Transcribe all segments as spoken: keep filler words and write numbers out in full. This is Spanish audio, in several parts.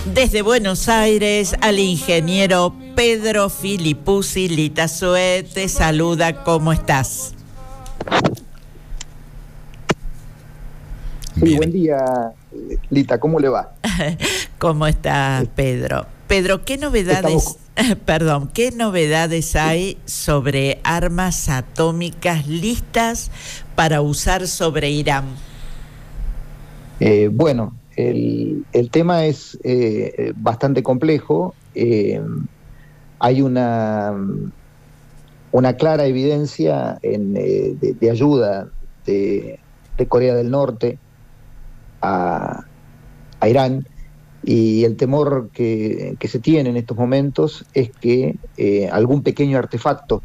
Desde Buenos Aires, al ingeniero Pedro Filipuzzi. Lita Zoé te saluda, ¿cómo estás? Sí, buen día, Lita, ¿cómo le va? ¿Cómo estás, Pedro? Pedro, ¿qué novedades, Estamos... perdón, qué novedades hay sobre armas atómicas listas para usar sobre Irán? Eh, bueno, el, el tema es eh, bastante complejo. Eh, hay una, una clara evidencia en, eh, de, de ayuda de, de Corea del Norte a, a Irán, y el temor que, que se tiene en estos momentos es que eh, algún pequeño artefacto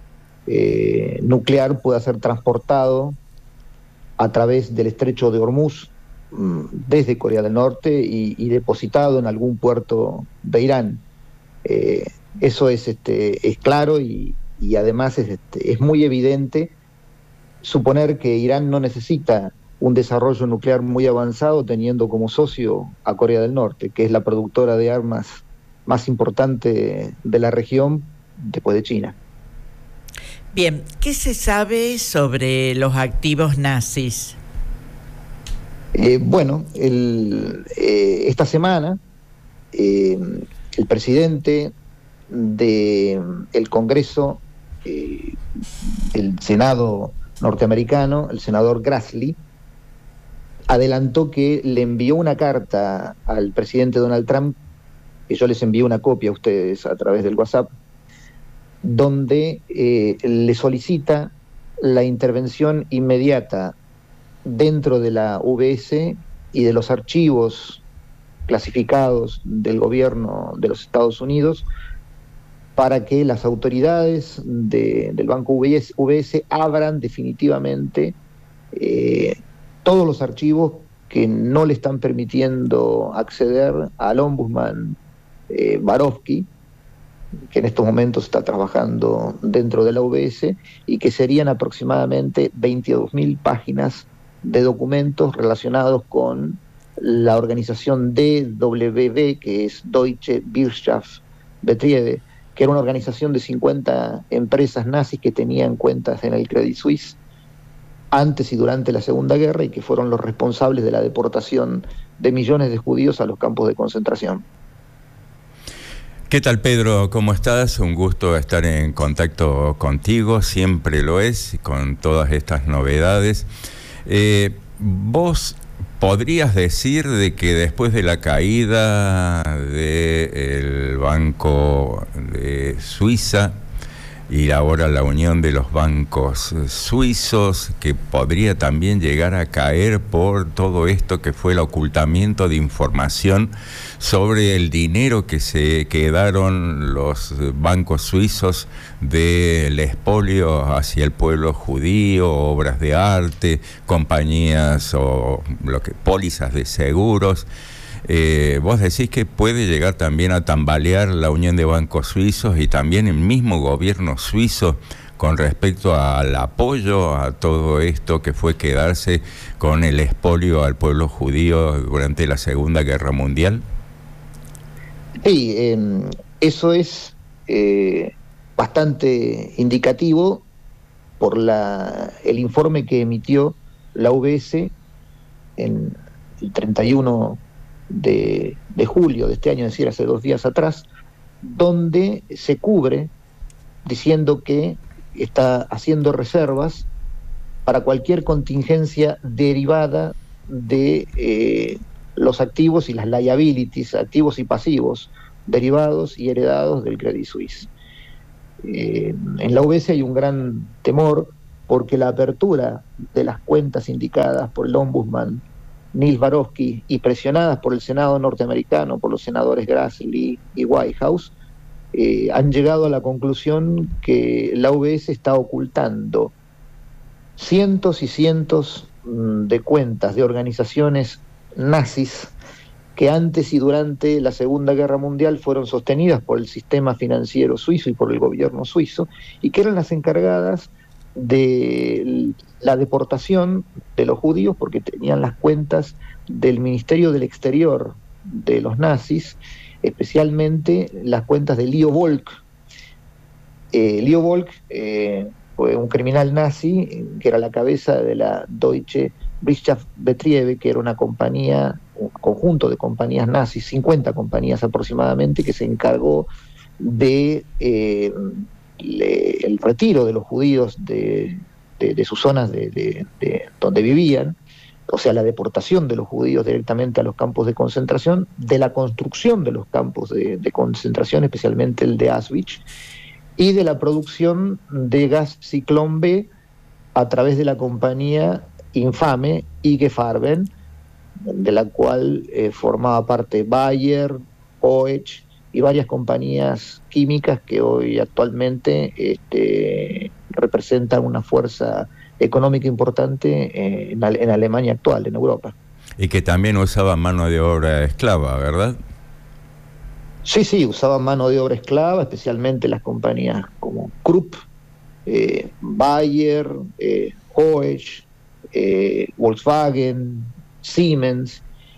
eh, nuclear pueda ser transportado a través del estrecho de Hormuz desde Corea del Norte y, y depositado en algún puerto de Irán. Eh, eso es, este, es claro y, y además es, este, es muy evidente suponer que Irán no necesita un desarrollo nuclear muy avanzado teniendo como socio a Corea del Norte, que es la productora de armas más importante de la región después de China. Bien, ¿qué se sabe sobre los activos nazis? Eh, bueno, el, eh, esta semana eh, el presidente del Congreso, eh, el Senado norteamericano, el senador Grassley, adelantó que le envió una carta al presidente Donald Trump, que yo les envié una copia a ustedes a través del WhatsApp, donde eh, le solicita la intervención inmediata dentro de la U B S y de los archivos clasificados del gobierno de los Estados Unidos para que las autoridades de, del Banco U B S, U B S abran definitivamente eh, todos los archivos que no le están permitiendo acceder al ombudsman eh, Barovsky, que en estos momentos está trabajando dentro de la U B S, y que serían aproximadamente veintidós mil páginas de documentos relacionados con la organización D W B, que es Deutsche Wirtschaftsbetriebe, que era una organización de cincuenta empresas nazis que tenían cuentas en el Credit Suisse antes y durante la Segunda Guerra y que fueron los responsables de la deportación de millones de judíos a los campos de concentración. ¿Qué tal, Pedro? ¿Cómo estás? Un gusto estar en contacto contigo, siempre lo es, con todas estas novedades. Eh, ¿Vos podrías decir de que después de la caída del Banco de Suiza y ahora la unión de los bancos suizos, que podría también llegar a caer por todo esto que fue el ocultamiento de información sobre el dinero que se quedaron los bancos suizos del expolio hacia el pueblo judío, obras de arte, compañías o lo que, pólizas de seguros? Eh, vos decís que puede llegar también a tambalear la unión de bancos suizos y también el mismo gobierno suizo con respecto al apoyo a todo esto que fue quedarse con el expolio al pueblo judío durante la Segunda Guerra Mundial. Sí, eh, eso es eh, bastante indicativo por la, el informe que emitió la U B S en el treinta y uno de, de julio de este año, es decir, hace dos días atrás, donde se cubre diciendo que está haciendo reservas para cualquier contingencia derivada de eh, los activos y las liabilities, activos y pasivos derivados y heredados del Credit Suisse. Eh, en la U B S hay un gran temor porque la apertura de las cuentas indicadas por el ombudsman Nils Barovsky y presionadas por el Senado norteamericano, por los senadores Grassley y Whitehouse, eh, han llegado a la conclusión que la U B S está ocultando cientos y cientos mmm, de cuentas de organizaciones nazis que antes y durante la Segunda Guerra Mundial fueron sostenidas por el sistema financiero suizo y por el gobierno suizo, y que eran las encargadas de la deportación de los judíos porque tenían las cuentas del Ministerio del Exterior de los nazis, especialmente las cuentas de Leo Volk. Eh, Leo Volk eh, fue un criminal nazi que era la cabeza de la Deutsche Wirtschaftsbetriebe, que era una compañía, un conjunto de compañías nazis, cincuenta compañías aproximadamente, que se encargó de eh, le, el retiro de los judíos de, de, de sus zonas de, de, de donde vivían, o sea, la deportación de los judíos directamente a los campos de concentración, de la construcción de los campos de, de concentración, especialmente el de Auschwitz, y de la producción de gas ciclón B a través de la compañía infame I G Farben, de la cual eh, formaba parte Bayer, O H y varias compañías químicas que hoy actualmente este, representan una fuerza económica importante eh, en, en Alemania actual, en Europa. Y que también usaba mano de obra esclava, ¿verdad? Sí, sí, usaban mano de obra esclava, especialmente las compañías como Krupp, eh, Bayer, eh, O H, eh, Volkswagen, Siemens,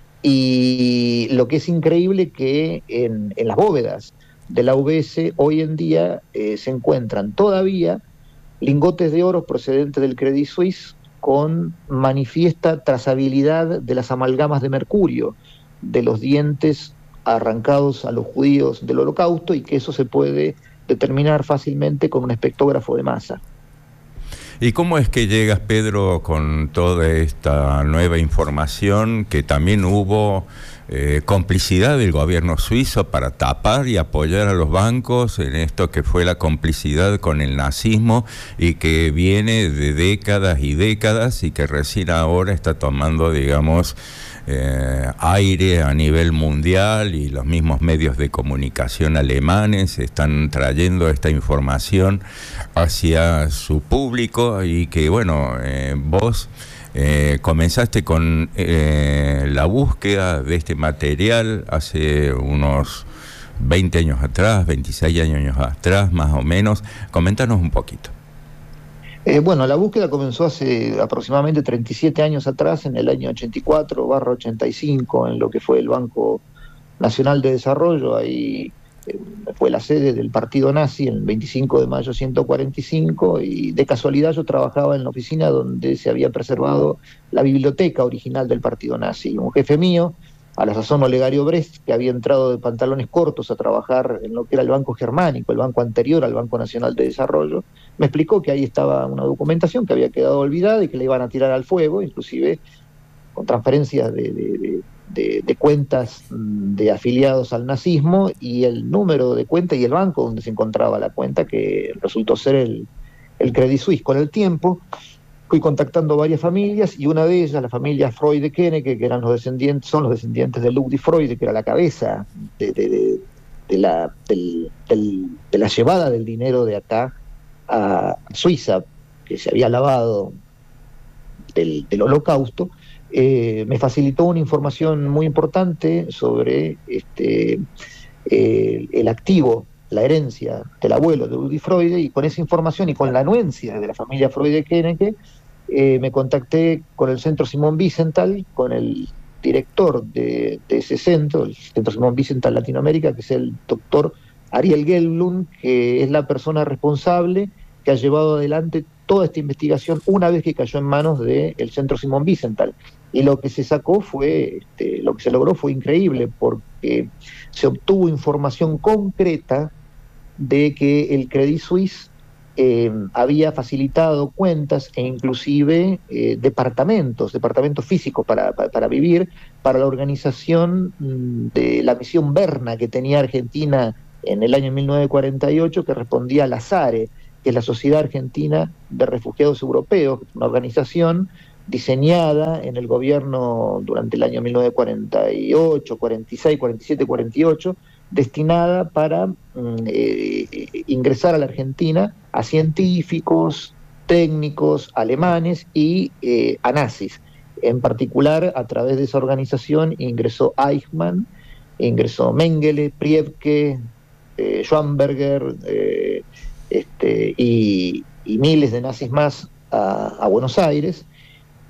y lo que es increíble que en, en las bóvedas de la U B S hoy en día eh, se encuentran todavía lingotes de oro procedentes del Credit Suisse con manifiesta trazabilidad de las amalgamas de mercurio, de los dientes arrancados a los judíos del Holocausto, y que eso se puede determinar fácilmente con un espectógrafo de masa. ¿Y cómo es que llegas, Pedro, con toda esta nueva información, que también hubo eh, complicidad del gobierno suizo para tapar y apoyar a los bancos en esto que fue la complicidad con el nazismo y que viene de décadas y décadas y que recién ahora está tomando, digamos, Eh, aire a nivel mundial, y los mismos medios de comunicación alemanes están trayendo esta información hacia su público? Y que bueno, eh, vos eh, comenzaste con eh, la búsqueda de este material hace unos veinte años atrás, veintiséis años atrás más o menos. Coméntanos un poquito. Eh, bueno, la búsqueda comenzó hace aproximadamente treinta y siete años atrás, en el año ochenta y cuatro barra ochenta y cinco, en lo que fue el Banco Nacional de Desarrollo. Ahí eh, fue la sede del partido nazi, en el veinticinco de mayo ciento cuarenta y cinco, y de casualidad yo trabajaba en la oficina donde se había preservado la biblioteca original del partido nazi. Un jefe mío, a la sazón Olegario Brest, que había entrado de pantalones cortos a trabajar en lo que era el Banco Germánico, el banco anterior al Banco Nacional de Desarrollo, me explicó que ahí estaba una documentación que había quedado olvidada y que le iban a tirar al fuego, inclusive con transferencias de, de, de, de, de cuentas de afiliados al nazismo, y el número de cuenta y el banco donde se encontraba la cuenta, que resultó ser el, el Credit Suisse. Con el tiempo fui contactando varias familias, y una de ellas, la familia Freude-Kennecke, que eran los descendientes, son los descendientes de Ludwig Freude, que era la cabeza de, de, de, de, la, del, del, de la llevada del dinero de acá a Suiza, que se había lavado del, del Holocausto. Eh, me facilitó una información muy importante sobre este, eh, el activo, la herencia del abuelo de Ludwig Freude, y con esa información y con la anuencia de la familia Freude-Kennecke, eh, me contacté con el Centro Simón Wiesenthal, con el director de, de ese centro, el Centro Simón Wiesenthal Latinoamérica, que es el doctor Ariel Gelblum, que es la persona responsable que ha llevado adelante toda esta investigación una vez que cayó en manos del Centro Simón Wiesenthal. Y lo que se sacó fue, este, lo que se logró fue increíble, porque se obtuvo información concreta de que el Credit Suisse eh, había facilitado cuentas e inclusive eh, departamentos, departamentos físicos para, para, para vivir, para la organización de la misión Berna que tenía Argentina en el año mil novecientos cuarenta y ocho, que respondía a la SARE, que es la Sociedad Argentina de Refugiados Europeos, una organización diseñada en el gobierno durante el año mil novecientos cuarenta y ocho, cuarenta y seis, cuarenta y siete, cuarenta y ocho, destinada para eh, ingresar a la Argentina a científicos, técnicos alemanes y eh, a nazis. En particular, a través de esa organización ingresó Eichmann, ingresó Mengele, Priebke, eh, Schwamberger eh, este, y, y miles de nazis más a, a Buenos Aires.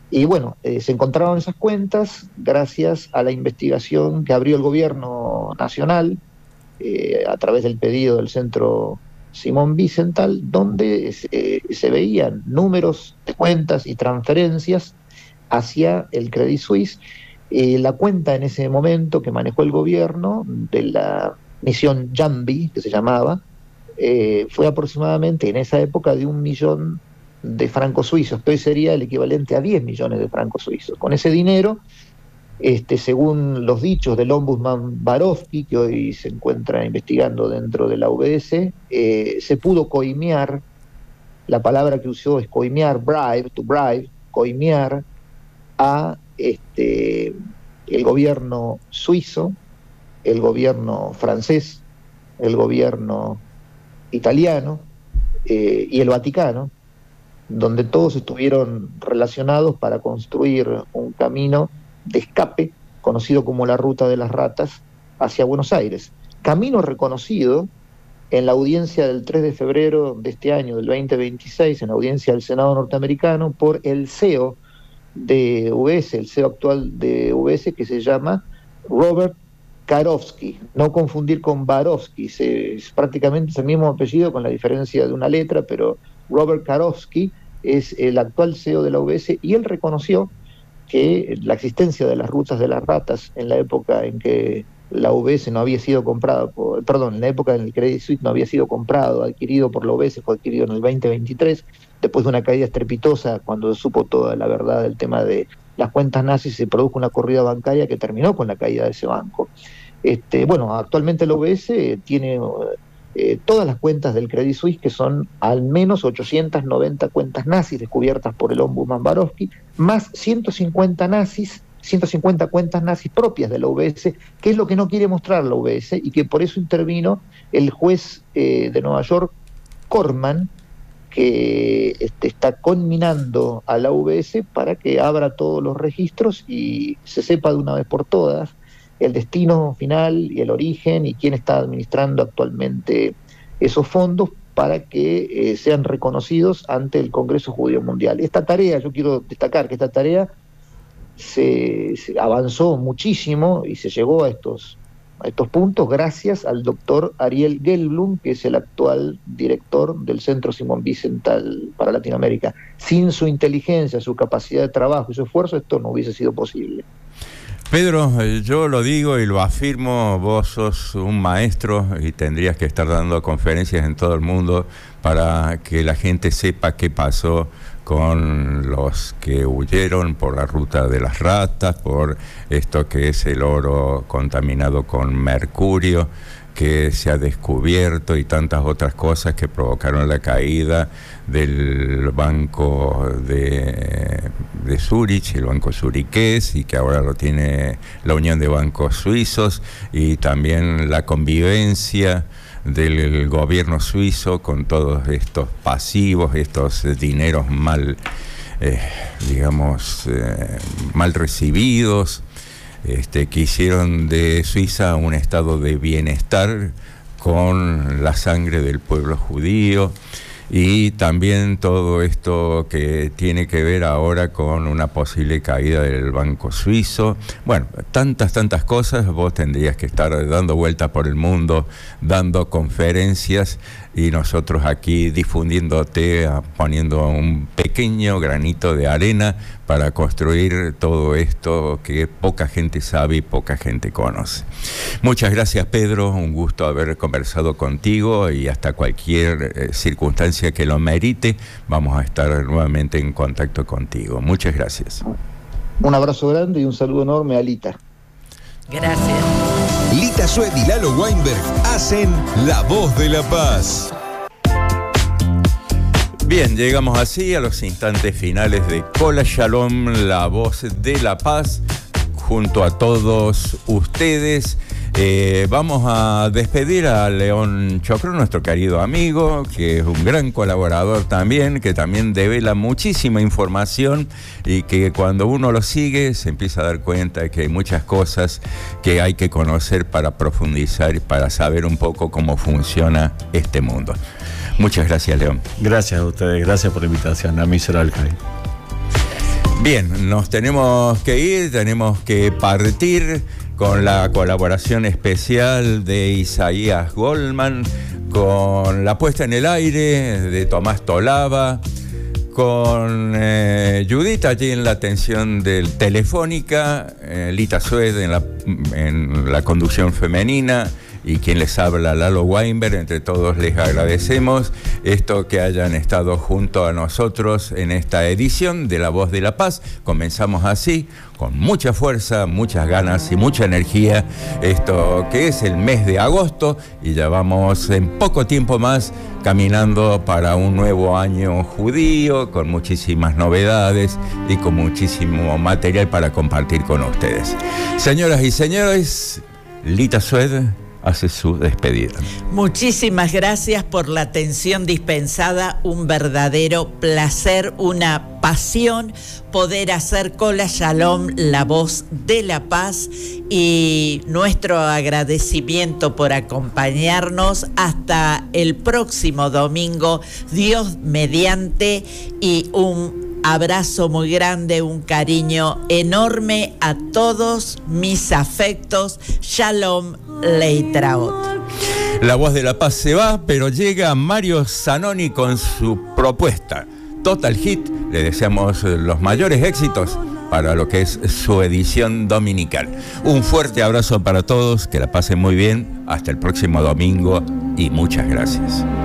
Y bueno, eh, se encontraron esas cuentas gracias a la investigación que abrió el gobierno nacional eh, a través del pedido del Centro Simón Wiesenthal, donde eh, se veían números de cuentas y transferencias hacia el Credit Suisse. Eh, la cuenta en ese momento que manejó el gobierno de la misión Jambi, que se llamaba, eh, fue aproximadamente en esa época de un millón de francos suizos, que hoy sería el equivalente a diez millones de francos suizos. Con ese dinero, este, según los dichos del ombudsman Barovsky, que hoy se encuentra investigando dentro de la U B S, eh, se pudo coimear, la palabra que usó es coimear, bribe, to bribe, coimear a este, el gobierno suizo, el gobierno francés, el gobierno italiano eh, y el Vaticano, donde todos estuvieron relacionados para construir un camino de escape conocido como la Ruta de las Ratas hacia Buenos Aires. Camino reconocido en la audiencia del tres de febrero de este año, del veinte veintiséis, en la audiencia del Senado norteamericano, por el C E O de U B S, el C E O actual de U B S, que se llama Robert Karofsky, no confundir con Barovsky, es prácticamente es el mismo apellido con la diferencia de una letra, pero Robert Karofsky es el actual C E O de la U B S, y él reconoció que la existencia de las rutas de las ratas en la época en que la U B S no había sido comprada, por, perdón, en la época en que el Credit Suisse no había sido comprado, adquirido por la U B S, fue adquirido en el veinte veintitrés, después de una caída estrepitosa cuando se supo toda la verdad del tema de las cuentas nazis, se produjo una corrida bancaria que terminó con la caída de ese banco. Este, bueno, actualmente la U B S tiene eh, todas las cuentas del Credit Suisse, que son al menos ochocientas noventa cuentas nazis descubiertas por el ombudsman Barovsky, más ciento cincuenta nazis, ciento cincuenta cuentas nazis propias de la U B S, que es lo que no quiere mostrar la U B S, y que por eso intervino el juez eh, de Nueva York, Corman, que este, está conminando a la U B S para que abra todos los registros y se sepa de una vez por todas el destino final y el origen y quién está administrando actualmente esos fondos, para que eh, sean reconocidos ante el Congreso Judío Mundial. Esta tarea, yo quiero destacar que esta tarea se, se avanzó muchísimo y se llegó a estos, a estos puntos gracias al doctor Ariel Gelblum, que es el actual director del Centro Simón Wiesenthal para Latinoamérica. Sin su inteligencia, su capacidad de trabajo y su esfuerzo, esto no hubiese sido posible. Pedro, yo lo digo y lo afirmo, vos sos un maestro y tendrías que estar dando conferencias en todo el mundo para que la gente sepa qué pasó con los que huyeron por la ruta de las ratas, por esto que es el oro contaminado con mercurio, que se ha descubierto, y tantas otras cosas que provocaron la caída del banco de, de Zurich, el banco zuriqués, y que ahora lo tiene la Unión de Bancos Suizos, y también la convivencia del gobierno suizo con todos estos pasivos, estos dineros mal, eh, digamos, eh, mal recibidos, Este, que hicieron de Suiza un estado de bienestar con la sangre del pueblo judío, y también todo esto que tiene que ver ahora con una posible caída del banco suizo. Bueno, tantas, tantas cosas. Vos tendrías que estar dando vueltas por el mundo, dando conferencias, y nosotros aquí difundiéndote, poniendo un pequeño granito de arena para construir todo esto que poca gente sabe y poca gente conoce. Muchas gracias, Pedro, un gusto haber conversado contigo, y hasta cualquier eh, circunstancia que lo merite, vamos a estar nuevamente en contacto contigo. Muchas gracias. Un abrazo grande y un saludo enorme a Lita. Gracias. Lita Sued y Lalo Weinberg hacen La Voz de la Paz. Bien, llegamos así a los instantes finales de Kol Shalom, La Voz de la Paz, junto a todos ustedes. Eh, vamos a despedir a León Chocro, nuestro querido amigo, que es un gran colaborador también, que también devela muchísima información, y que cuando uno lo sigue se empieza a dar cuenta de que hay muchas cosas que hay que conocer para profundizar y para saber un poco cómo funciona este mundo. Muchas gracias, León. Gracias a ustedes, gracias por la invitación. A mí será el Cari. Bien, nos tenemos que ir, tenemos que partir con la colaboración especial de Isaías Goldman, con la puesta en el aire de Tomás Tolaba, con eh, Judith allí en la atención del Telefónica, eh, Lita Sued en la, en la conducción femenina, y quien les habla, Lalo Weinberg. Entre todos les agradecemos esto que hayan estado junto a nosotros en esta edición de La Voz de la Paz. Comenzamos así, con mucha fuerza, muchas ganas y mucha energía, esto que es el mes de agosto, y ya vamos en poco tiempo más caminando para un nuevo año judío, con muchísimas novedades y con muchísimo material para compartir con ustedes. Señoras y señores, Lita Sued hace su despedida. Muchísimas gracias por la atención dispensada, un verdadero placer, una pasión poder hacer Cola Shalom, la voz de la paz, y nuestro agradecimiento por acompañarnos hasta el próximo domingo, Dios mediante, y un abrazo muy grande, un cariño enorme a todos mis afectos. Shalom Leitraot. La Voz de la Paz se va, pero llega Mario Zanoni con su propuesta Total Hit. Le deseamos los mayores éxitos para lo que es su edición dominical. Un fuerte abrazo para todos, que la pasen muy bien. Hasta el próximo domingo y muchas gracias.